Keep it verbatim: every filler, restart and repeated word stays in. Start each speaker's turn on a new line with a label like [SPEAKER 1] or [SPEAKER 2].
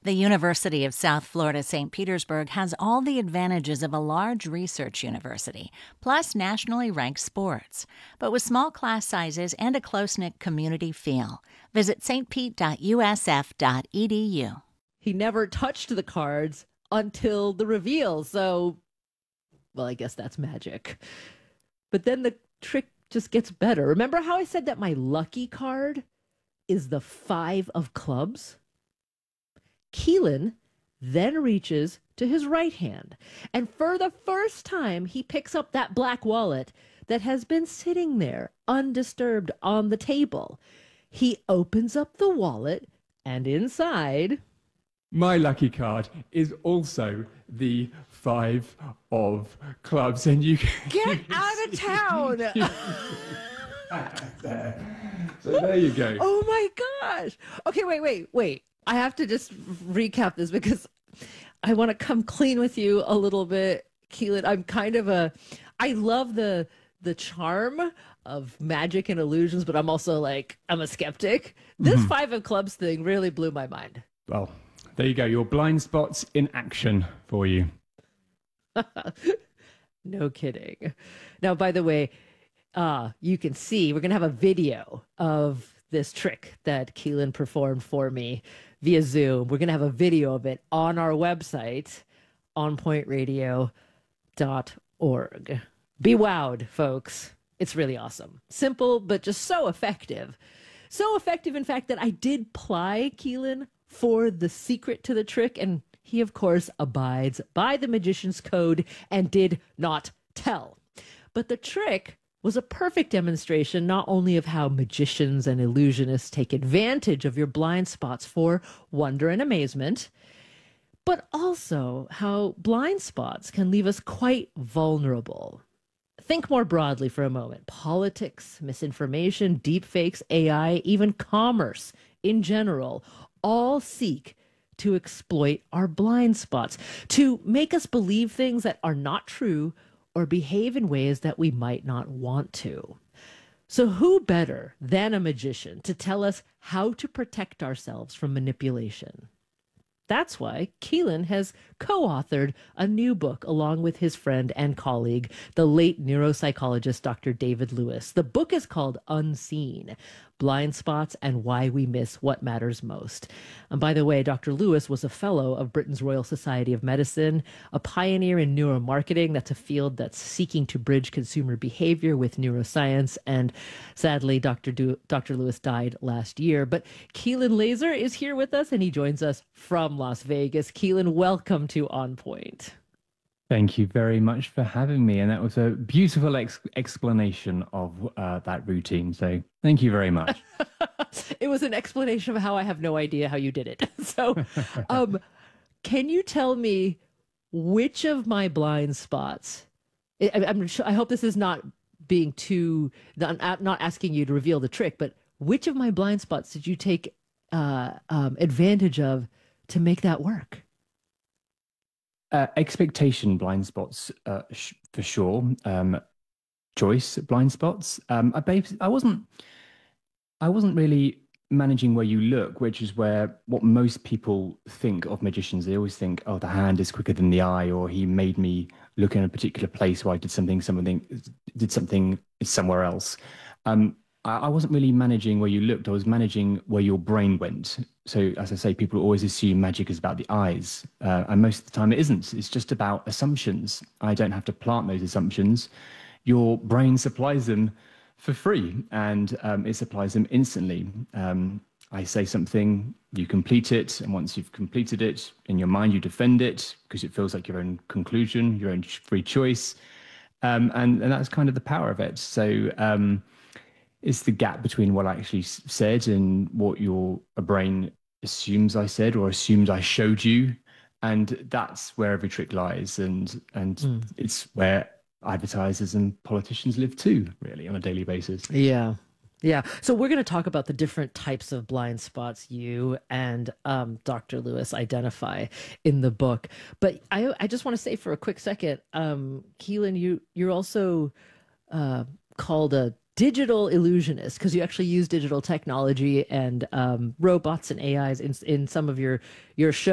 [SPEAKER 1] The University of South Florida Saint Petersburg has all the advantages of a large research university, plus nationally ranked sports, but with small class sizes and a close-knit community feel. Visit s t pete dot u s f dot e d u.
[SPEAKER 2] He never touched the cards until the reveal, so, well, I guess that's magic. But then the trick just gets better. Remember how I said that my lucky card is the five of clubs? Keelan then reaches to his right hand, and for the first time, he picks up that black wallet that has been sitting there undisturbed on the table. He opens up the wallet, and inside...
[SPEAKER 3] My lucky card is also the five of clubs, and you
[SPEAKER 2] get out of town.
[SPEAKER 3] there. So there you go.
[SPEAKER 2] Oh my gosh. Okay, wait, wait, wait. I have to just recap this because I want to come clean with you a little bit, Keelan. I'm kind of a, I love the the charm of magic and illusions, but I'm also like, I'm a skeptic. This mm-hmm. five of clubs thing really blew my mind.
[SPEAKER 3] Well, there you go. Your blind spots in action for you.
[SPEAKER 2] No kidding. Now, by the way, uh, you can see we're going to have a video of this trick that Keelan performed for me via Zoom. We're going to have a video of it on our website, on point radio dot org. Be wowed, folks. It's really awesome. Simple, but just so effective. So effective, in fact, that I did ply Keelan for the secret to the trick, and he, of course, abides by the magician's code and did not tell. But the trick was a perfect demonstration not only of how magicians and illusionists take advantage of your blind spots for wonder and amazement, but also how blind spots can leave us quite vulnerable. Think more broadly for a moment. Politics, misinformation, deepfakes, A I, even commerce in general, all seek to exploit our blind spots, to make us believe things that are not true or behave in ways that we might not want to. So who better than a magician to tell us how to protect ourselves from manipulation? That's why Keelan has co-authored a new book along with his friend and colleague, the late neuropsychologist Doctor David Lewis. The book is called Unseen: Blind Spots and Why We Miss What Matters Most. And by the way, Doctor Lewis was a fellow of Britain's Royal Society of Medicine, a pioneer in neuromarketing. That's a field that's seeking to bridge consumer behavior with neuroscience. And sadly, Doctor Du- Doctor Lewis died last year. But Keelan Laser is here with us, and he joins us from Las Vegas. Keelan, welcome to On Point.
[SPEAKER 3] Thank you very much for having me. And that was a beautiful ex- explanation of uh, that routine. So thank you very much.
[SPEAKER 2] It was an explanation of how I have no idea how you did it. So um, can you tell me which of my blind spots, I, I'm, I hope this is not being too, not, not asking you to reveal the trick, but which of my blind spots did you take uh, um, advantage of to make that work?
[SPEAKER 3] Uh, expectation blind spots, uh, sh- for sure. Um, choice blind spots. Um, I, bas- I wasn't. I wasn't really managing where you look, which is where what most people think of magicians. They always think, "Oh, the hand is quicker than the eye," or "He made me look in a particular place, or I did something, something, did something somewhere else." Um, I, I wasn't really managing where you looked. I was managing where your brain went. So, as I say, people always assume magic is about the eyes, uh, and most of the time it isn't. It's just about assumptions. I don't have to plant those assumptions. Your brain supplies them for free, and um, it supplies them instantly. Um, I say something, you complete it, and once you've completed it, in your mind you defend it because it feels like your own conclusion, your own free choice, um, and, and that's kind of the power of it. So, um, it's the gap between what I actually said and what your brain assumes I said or assumes I showed you. And that's where every trick lies. And and mm. it's where advertisers and politicians live too, really, on a daily basis.
[SPEAKER 2] Yeah. Yeah. So we're going to talk about the different types of blind spots you and um, Doctor Lewis identify in the book. But I I just want to say for a quick second, um, Keelan, you, you're also uh, called a digital illusionist because you actually use digital technology and um, robots and A Is in in some of your your shows.